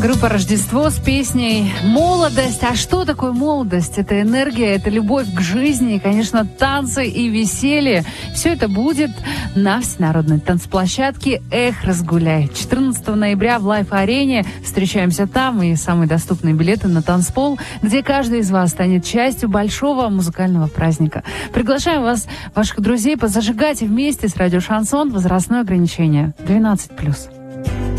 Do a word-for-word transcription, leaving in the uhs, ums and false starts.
Группа «Рождество» с песней «Молодость». А что такое молодость? Это энергия, это любовь к жизни, и, конечно, танцы и веселье. Все это будет на всенародной танцплощадке «Эх, разгуляй». четырнадцатого ноября в Лайф-арене. Встречаемся там, и самые доступные билеты на танцпол, где каждый из вас станет частью большого музыкального праздника. Приглашаем вас, ваших друзей, позажигать вместе с радио «Шансон». Возрастное ограничение двенадцать плюс.